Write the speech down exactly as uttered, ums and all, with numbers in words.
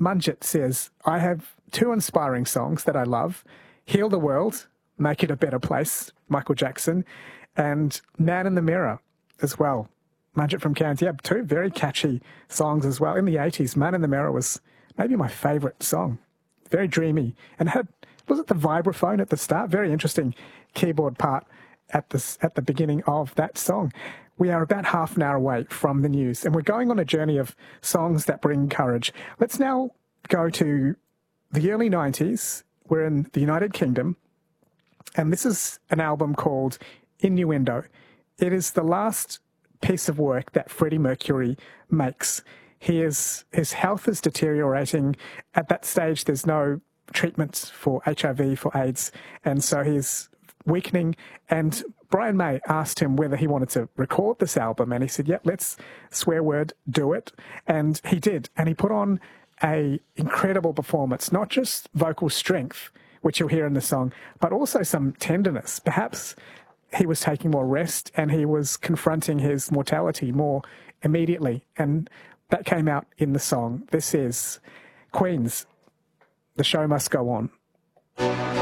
Munjit says, I have two inspiring songs that I love, Heal the World, Make It a Better Place, Michael Jackson, and Man in the Mirror as well. Munjit from Cairns, yeah, two very catchy songs as well. In the eighties, Man in the Mirror was maybe my favourite song. Very dreamy. And had, was it the vibraphone at the start? Very interesting keyboard part at the, at the beginning of that song. We are about half an hour away from the news, and we're going on a journey of songs that bring courage. Let's now go to the early nineties. We're in the United Kingdom, and this is an album called Innuendo. It is the last piece of work that Freddie Mercury makes. He is, his health is deteriorating. At that stage, there's no treatments for H I V, for AIDS, and so he's weakening. And Brian May asked him whether he wanted to record this album, and he said, yeah, let's, swear word, do it. And he did, and he put on a incredible performance, not just vocal strength, which you'll hear in the song, but also some tenderness. Perhaps he was taking more rest and he was confronting his mortality more immediately, and that came out in the song. This is Queen's The Show Must Go On.